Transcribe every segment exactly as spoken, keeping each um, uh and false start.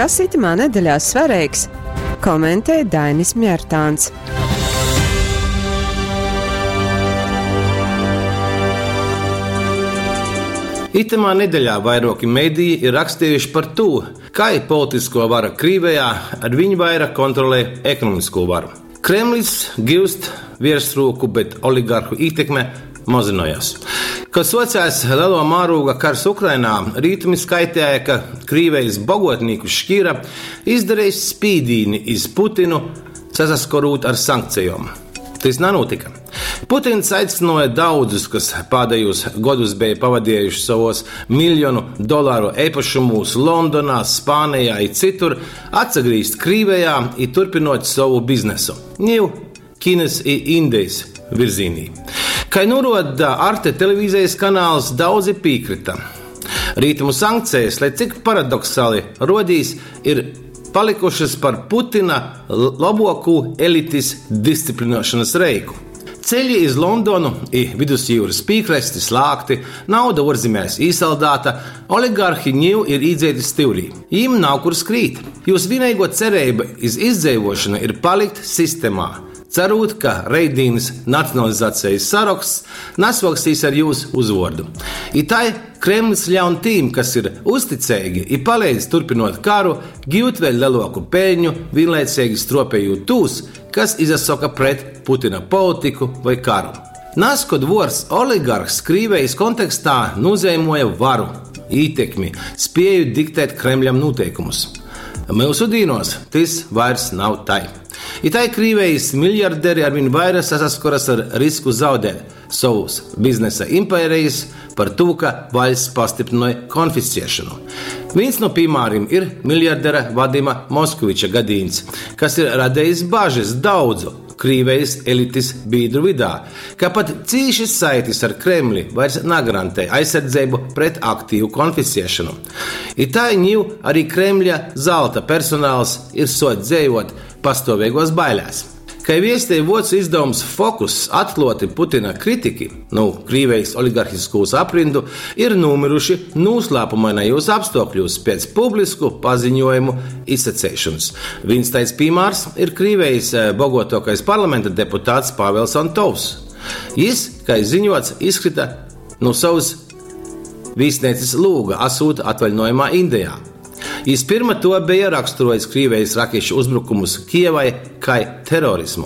Kas itamā nedēļā svarīgs? Komentē Dainis Mjērtāns. Itamā nedēļā vairāki mediji ir rakstījuši par to, kā politisko varu Krievijā ar viņu vairāk kontrolē ekonomisko varu. Kremlis gūst virsroku, bet oligarhu ietekme mazinājās. Kad sākās lielo mēroga karš Ukrainā, rītumi skaitīja, ka Krievijas bagotnieku šķīra izdarījis spīdīni iz Putinu, saskarot ar sankcijām. Tas nenotika. Putins aicināja daudzus, kas pēdējos gadus bija pavadījuši savos miljonu dolāru īpašumus Londonā, Spānijā un citur, atgriezt Krievijā un turpinot savu biznesu. Ņū Ķīnas un Indijas virzienā. Kā norāda Arte televīzijas kanāls, daudzi piekrita. Rītumu sankcijas, lai cik paradoksāli rodīs, ir palikušas par Putina labāko elites disciplināšanas reiku. Ceļi iz Londonu un vidusjūras piekrasti slēgti, nauda ārzemēs izsaldēta, oligarhi ņū ir iedzēti stiprī. Viņiem nav kur skrīt. Jūs vienīgo cerība iz izdzīvošanu ir palikt sistēmā, cerot, ka Reidīnas nacionalizācijas saraksts nesvaksīs ar jūsu uzvārdu. I tai Kremlis ļaun tīm, kas ir uzticīgi un palīdz turpinot karu, gūt vēl lielāku peļņu, vienlaicīgi stropējot tūs, kas izsaka pret Putina politiku vai karu. Nāskot vārds oligarhs Krievijas kontekstā nozīmēja varu, ietekmi, spēju diktēt Kremļam noteikumus. Mūsu dienos tas vairs nav tai. Itai Krievijas miljarderi arvien vairāk saskaras ar risku zaudēt savus biznesa impērijas par to, ka valsts pastiprināja konfiscēšanu. Viens no piemēriem ir miljardera Vadima Moskviča gadījums, kas ir radījis bažas daudzu Krievijas elites biedru vidā, ka pat cīši saites ar Kremli vairs negarantē aizsardzību pret aktīvu konfiscēšanu. Itai ņū arī Kremļa zelta personāls ir sot dzējot pastāvīgos bailēs. Kā viestīja vocu izdevums Fokus, atklāti Putina kritiķi, nu, Krievijas oligarhiskos aprindu, ir nomiruši noslēpumainajos apstākļos pēc publisku paziņojumu izsacēšanas. Viens tāds piemērs ir Krievijas bogotākais parlamenta deputāts Pāvels Antovs. Jis, kā ziņots, izkrita no savas viesnīcas lūga asūt atvaļinājumā Indijā. Jis pirma to bija raksturojis Krievijas rakešu uzbrukumus Kijevai kā terorismu.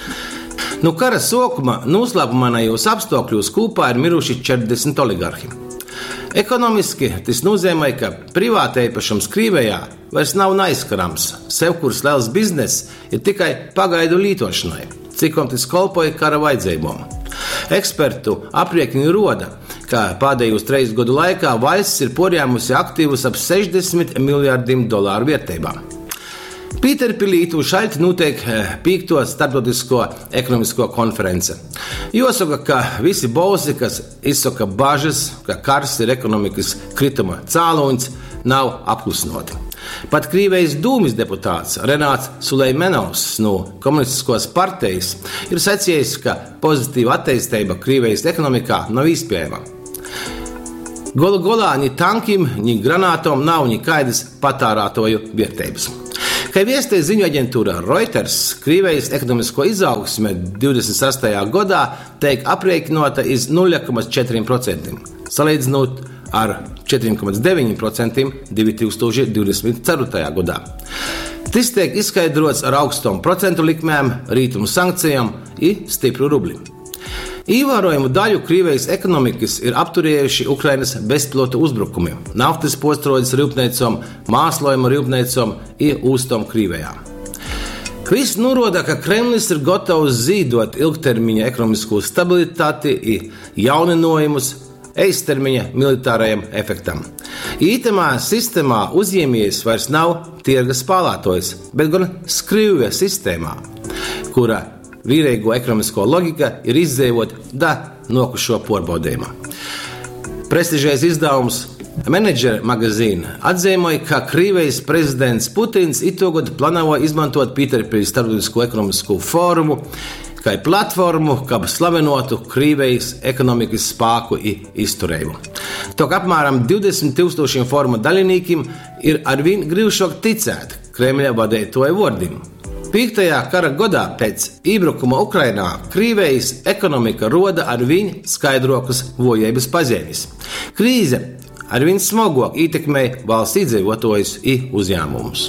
No kara sākuma noslēpumainajos apstākļos kopā ir miruši četrdesmit oligarhi. Ekonomiski tas nozīmē, ka privāta īpašums Krievijā vairs nav neaizskarams. Sevkurs liels bizness ir tikai pagaidu lietošanai, cikom tas kalpoja kara vajadzībām. Ekspertu aprēķini roda, ka pēdējos trīs gadu laikā valsts ir porjāmusi aktīvus ap sešdesmit miljardiem dolāru vērtībā. Pīterpilī šaļti notiek piekto starptautisko ekonomisko konference. Jāsaka, ka visi balsi, kas izsaka bažas, ka karš ir ekonomikas krituma cēlonis, nav apklusnoti. Pat Krievijas dūmis deputāts Renāts Sulejmanovs no komunistiskās partijas ir sacījis, ka pozitīva attīstība Krievijas ekonomikā nav iespējama. Golu golā ni tankiem, ni granātom nav nekādas patērētāju vērtības. Kā viestīja ziņu aģentūra Reuters, Krievijas ekonomisko izaugsme divdesmit sastajā gadā tiek aprēķināta iz nulle komats četri procenti, salīdzinot ar četri komats deviņi procenti divi tūkstoši divdesmit ceturtajā gadā. Tas tiek izskaidrots ar augstām procentu likmēm, rītumu sankcijām un stipru rubli. Ievērojumu daļu Krievijas ekonomikas ir apturējuši Ukrainas bezpilota uzbrukumi, naftas postrojas rūpnīcām, māslojuma rūpnīcām un ūstom Krievijā. Viss norāda, ka Kremlis ir gatavs zīdot ilgtermiņa ekonomisko stabilitāti un jauninājumus īstermiņa militārajam efektam. Ītamā sistēmā uzņēmējs vairs nav tirga spēlētājs, bet gan skrīvja sistēmā, kura vīrīgo ekonomisko logika ir izdzīvot da nokušo porbaudījumā. Prestižais izdevums Menedžera magazīna atzīmēja, ka Krievijas prezidents Putins itogad plāno izmantot Pīterpilī starptautisko ekonomisko fórumu kā platformu, kā slavenotu Krievijas ekonomikas spēku i izturējumu. Tok apmēram divdesmit tūkstošiem foruma daļinīkiem ir arvien grīvšok ticēt Kremļa vadētoja vordim. Piektajā kara gadā pēc iebrukuma Ukrainā Krievijas ekonomika roda arvien skaidrokas vojības pazīmes. Krīze arvien smagāk ietekmēja valsts iedzīvotājus i uzņēmumus.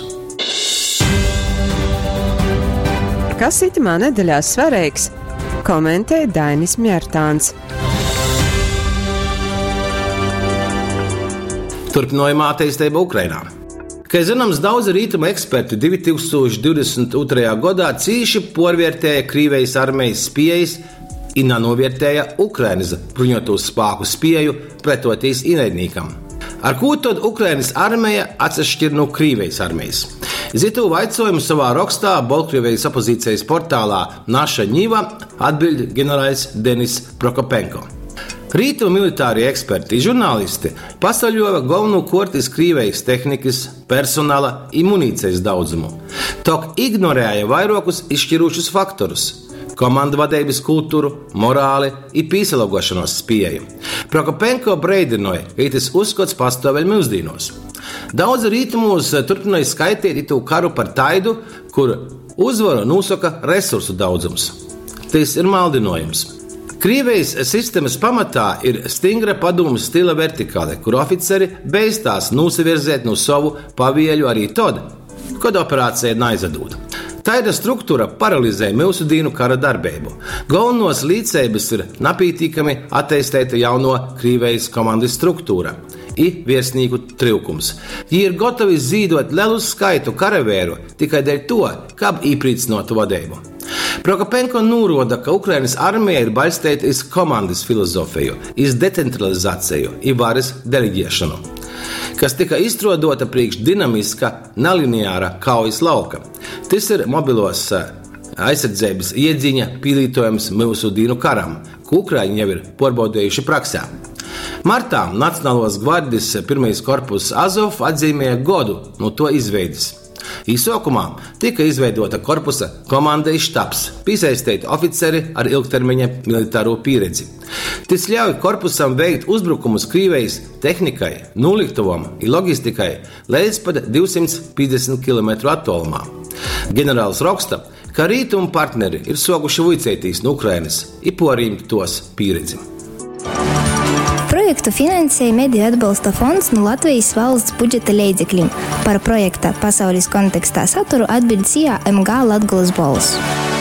Kas itamā nedēļā svarīgs? Komentē Dainis Mjērtāns. Turpinājumā attīstība Ukrainā. Kā zināms, daudzi rītuma eksperti divi tūkstoši divdesmit otrajā gadā cīši porvērtēja Krievijas armijas spējas un nenovērtēja Ukrainas bruņoto spēku spēju pretotīs ienaidniekam. Ar ko tad Ukrainas armija atšķir no Krievijas armijas? Zitu vaicojumu savā rakstā Baltkrievijas opozīcijas portālā Naša Ņiva atbild ģenerālis Denis Prokopenko. Rītuma militārie eksperti un žurnālisti pasaļoja galveno kortis Krievijas tehnikas, personāla un munīcijas daudzumu. Tok ignorēja vairākus izšķirošus faktorus – komandu vadības kultūru, morāli un pīsalogošanos spēju. Prokopenko breidinoja, ka tas uzskats pastāvēļ mūsdīnos. Daudzi rītumos turpināja skaitīt itu karu par taidu, kur uzvaru nosaka resursu daudzums. Tas ir maldinojums. Krievijas sistēmas pamatā ir stingra padomu stila vertikāle, kur oficeri beistās nosavirzēt no savu pavieļu arī tad, kad operācija neaizadūta. Taida struktūra paralizē mūsu dienu kara darbību. Galvenos līdzsējības ir napītīkami attīstīta jauno Krievijas komandas struktūra i virsnieku trūkums. Viņi ir gatavi zīdot lielu skaitu karavēru tikai dēļ to, kā īprīcinātu vadību. Prokopenko norāda, ka Ukrainas armija ir balstīta uz komandas filozofiju, uz decentralizāciju un varas deleģēšanu, kas tika izstrādāta priekš dinamiska, nelineāra kaujas lauka. Tas ir mobilos aizsardzības iedziņa pielietojums mūsu dienu karam, ko Ukraiņi jau ir pārbaudījuši praksē. Martā Nacionālās gvardijas pirmais korpus Azov atzīmēja godu no to izveides. Īsākumā tika izveidota korpusa komandai štabs, piesaistīti oficeri ar ilgtermiņa militāro pieredzi. Tas ļauj korpusam veikt uzbrukumus Krievijas tehnikai, noliktavam un logistikai līdz pat divsimt piecdesmit kilometru attālumā. Ģenerālis raksta, ka rītuma partneri ir soguši vicētīs no Ukrainas un porīmt tos pieredzi. Projektu finansēja Mediju atbalsta fonds no Latvijas valsts budžeta līdzekļiem. Par projekta pasaules kontekstā saturu atbild C I A M G Latgolas balss.